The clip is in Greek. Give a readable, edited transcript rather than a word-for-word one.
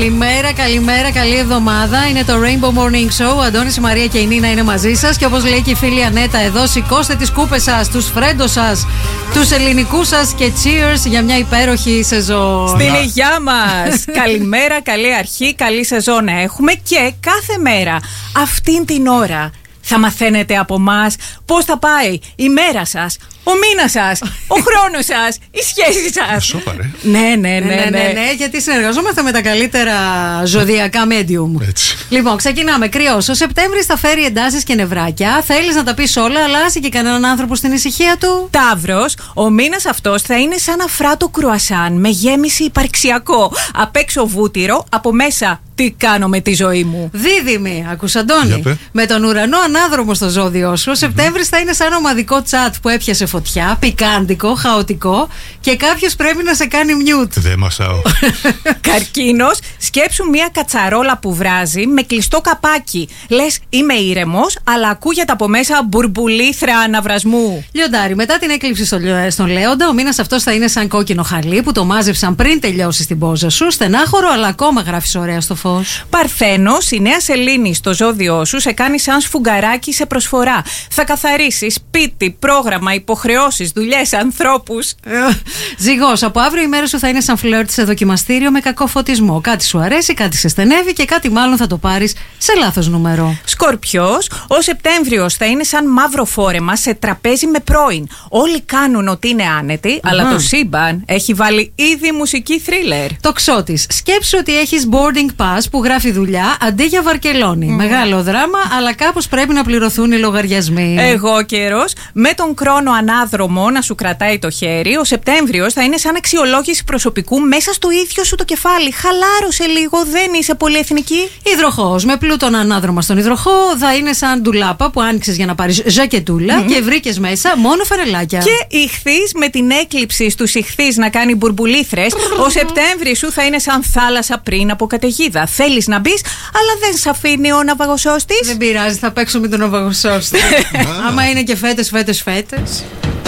Καλημέρα, καλή εβδομάδα. Είναι το Rainbow Morning Show. Ο Αντώνης, η Μαρία και η Νίνα είναι μαζί σας. Και όπως λέει και η φίλη Ανέτα εδώ, σηκώστε τις κούπες σας, τους φρέντος σας, τους ελληνικούς σας και cheers για μια υπέροχη σεζόν. Στην υγειά μας. Καλημέρα, καλή αρχή, καλή σεζόν να έχουμε. Και κάθε μέρα αυτήν την ώρα θα μαθαίνετε από μας πώς θα πάει η μέρα σας, ο μήνας σας, ο χρόνος σας, η σχέση σας. Σόπαρε. Ναι, γιατί συνεργαζόμαστε με τα καλύτερα ζωδιακά medium. Έτσι. Λοιπόν, ξεκινάμε. Κρυός. Ο Σεπτέμβρης θα φέρει εντάσεις και νευράκια. Θέλεις να τα πεις όλα, αλλά άσε και κανέναν άνθρωπο στην ησυχία του. Ταύρος. Ο μήνας αυτός θα είναι σαν αφράτο κρουασάν με γέμιση υπαρξιακό. Απ' έξω βούτυρο, από μέσα τι κάνω με τη ζωή μου. Δίδυμη, ακούς Αντώνη. Με τον ουρανό ανάδρομο στο ζώδιό σου, ο Σεπτέμβρης θα είναι σαν ομαδικό τσάτ που έπιασε φωτιά, πικάντικο, χαοτικό και κάποιος πρέπει να σε κάνει μιούτ. Δεν μασάω. Καρκίνος, σκέψου μια κατσαρόλα που βράζει με κλειστό καπάκι. Λες είμαι ήρεμος, αλλά ακούγεται από μέσα μπουρμπουλήθρα αναβρασμού. Λιοντάρι, μετά την έκλειψη στον Λέοντα, ο μήνας αυτός θα είναι σαν κόκκινο χαλί που το μάζεψαν πριν τελειώσει την πόζα σου. Στενάχωρο, αλλά ακόμα γράφεις ωραία στο φως. Παρθένος, η νέα σελήνη στο ζώδιό σου σε κάνει σαν σφουγγαράκι σε προσφορά. Θα καθαρίσεις σπίτι, πρόγραμμα, υποχρεώσεις, δουλειές, ανθρώπους. Ζυγός, από αύριο η μέρα σου θα είναι σαν φλερτ σε δοκιμαστήριο με κακό φωτισμό. Κάτι σου αρέσει, κάτι σε στενεύει και κάτι μάλλον θα το πάρεις σε λάθος νούμερο. Σκορπιός, ο Σεπτέμβριος θα είναι σαν μαύρο φόρεμα σε τραπέζι με πρώην. Όλοι κάνουν ότι είναι άνετοι, αλλά το σύμπαν έχει βάλει ήδη μουσική θρίλερ. Τοξότης, σκέψου ότι έχεις boarding pass που γράφει δουλειά αντί για Βαρκελόνη. Μεγάλο δράμα, αλλά κάπως πρέπει να πληρωθούν οι λογαριασμοί. Εγώ καιρός, με τον χρόνο ανάδρομο να σου κρατάει το χέρι, ο Σεπτέμβριος θα είναι σαν αξιολόγηση προσωπικού μέσα στο ίδιο σου το κεφάλι. Χαλάρωσε λίγο, δεν είσαι πολύ εθνική. Υδροχόος, με πλούτον ανάδρομα στον υδροχό, θα είναι σαν ντουλάπα που άνοιξες για να πάρεις ζακετούλα και βρήκες μέσα μόνο φανελάκια. Και ηχθείς, με την έκλειψη στους ηχθείς να κάνει μπουρμπουλήθρες, ο Σεπτέμβρης σου θα είναι σαν θάλασσα πριν από καταιγίδα. Θέλεις να μπεις, αλλά δεν σ' αφήνει ο ναυαγοσώστης. Δεν πειράζει, θα παίξω με τον ναυαγοσώστη. Άμα είναι και φέτες.